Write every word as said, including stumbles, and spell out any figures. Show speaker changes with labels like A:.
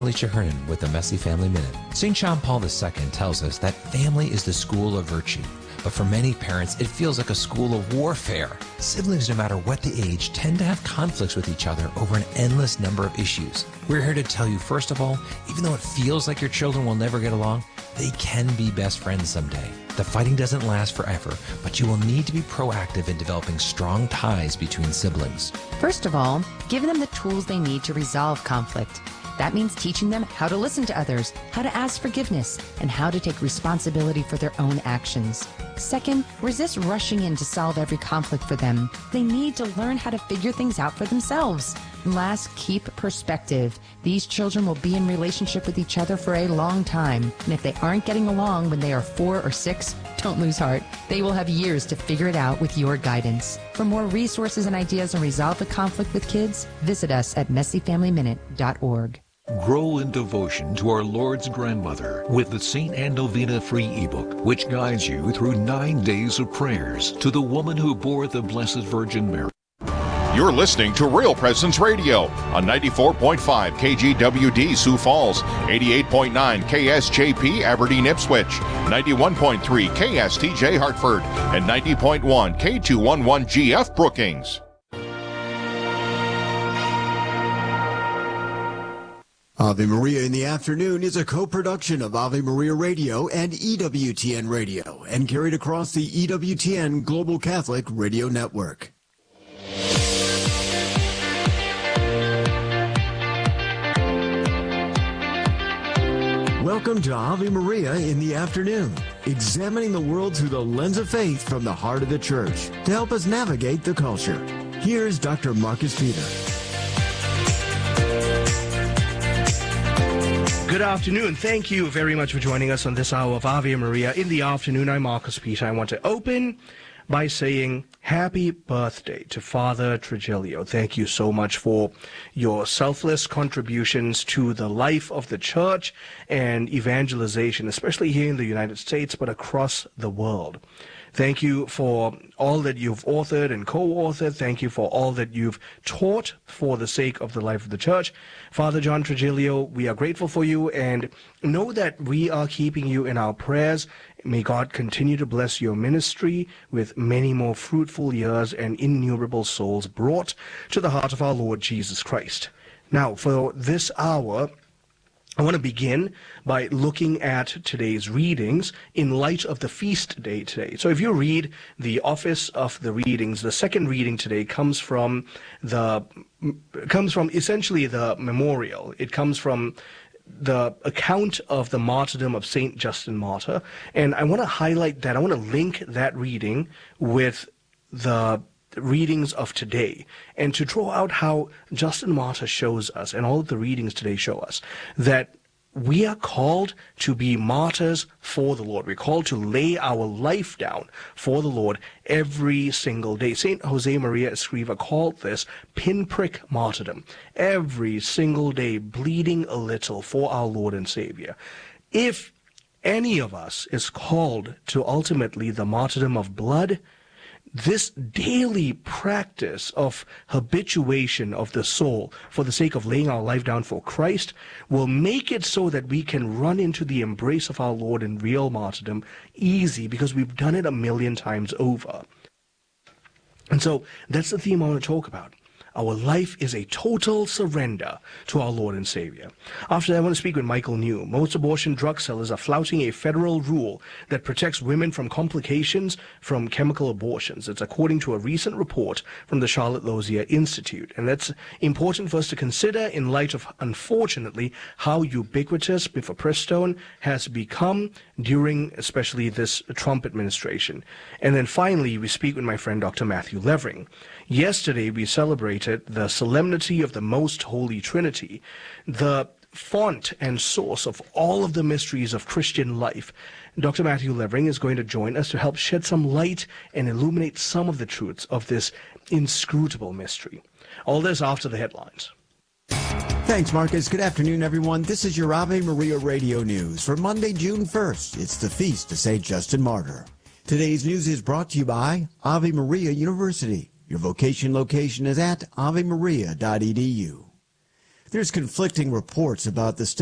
A: Alicia Hernan with the Messy Family Minute. Saint John Paul the Second tells us that family is the school of virtue. But for many parents, it feels like a school of warfare. Siblings, no matter what the age, tend to have conflicts with each other over an endless number of issues. We're here to tell you, first of all, even though it feels like your children will never get along, they can be best friends someday. The fighting doesn't last forever, but you will need to be proactive in developing strong ties between siblings.
B: First of all, give them the tools they need to resolve conflict. That means teaching them how to listen to others, how to ask forgiveness, and how to take responsibility for their own actions. Second, resist rushing in to solve every conflict for them. They need to learn how to figure things out for themselves. And last, keep perspective. These children will be in relationship with each other for a long time. And if they aren't getting along when they are four or six, don't lose heart. They will have years to figure it out with your guidance. For more resources and ideas on resolve the conflict with kids, visit us at messy family minute dot org.
C: Grow in devotion to our Lord's grandmother with the Saint Anne Novena free ebook, which guides you through nine days of prayers to the woman who bore the Blessed Virgin Mary.
D: You're listening to Real Presence Radio on ninety-four point five K G W D Sioux Falls, eighty-eight point nine K S J P Aberdeen Ipswich, ninety-one point three K S T J Hartford, and ninety point one K two eleven G F Brookings.
E: Ave Maria in the Afternoon is a co-production of Ave Maria Radio and E W T N Radio and carried across the E W T N Global Catholic Radio Network. Welcome to Ave Maria in the Afternoon, examining the world through the lens of faith from the heart of the Church to help us navigate the culture. Here's Doctor Marcus Peter.
F: Good afternoon. Thank you very much for joining us on this hour of Ave Maria in the Afternoon. I'm Marcus Peter. I want to open by saying happy birthday to Father Trigilio. Thank you so much for your selfless contributions to the life of the Church and evangelization, especially here in the United States, but across the world. Thank you for all that you've authored and co-authored. Thank you for all that you've taught for the sake of the life of the Church. Father John Trigilio, we are grateful for you and know that we are keeping you in our prayers. May God continue to bless your ministry with many more fruitful years and innumerable souls brought to the heart of our Lord Jesus Christ. Now, for this hour, I want to begin by looking at today's readings in light of the feast day today. So if you read the Office of the Readings, the second reading today comes from the comes from essentially the memorial. It comes from the account of the martyrdom of Saint Justin Martyr, and I want to highlight that. I want to link that reading with the readings of today, and to draw out how Justin Martyr shows us, and all of the readings today show us, that we are called to be martyrs for the Lord. We're called to lay our life down for the Lord every single day. Saint Jose Maria Escriva called this pinprick martyrdom. Every single day, bleeding a little for our Lord and Savior. If any of us is called to ultimately the martyrdom of blood, this daily practice of habituation of the soul for the sake of laying our life down for Christ will make it so that we can run into the embrace of our Lord in real martyrdom easy, because we've done it a million times over. And so that's the theme I want to talk about. Our life is a total surrender to our Lord and Savior. After that, I want to speak with Michael New. Most abortion drug sellers are flouting a federal rule that protects women from complications from chemical abortions. It's according to a recent report from the Charlotte Lozier Institute. And that's important for us to consider in light of, unfortunately, how ubiquitous mifepristone has become during especially this Trump administration. And then finally, we speak with my friend Doctor Matthew Levering. Yesterday, we celebrated the solemnity of the Most Holy Trinity, the font and source of all of the mysteries of Christian life. Doctor Matthew Levering is going to join us to help shed some light and illuminate some of the truths of this inscrutable mystery. All this after the headlines.
E: Thanks, Marcus. Good afternoon, everyone. This is your Ave Maria Radio News for Monday, June first. It's the feast of Saint Justin Martyr. Today's news is brought to you by Ave Maria University. Your vocation location is at ave maria dot e d u. There's conflicting reports about the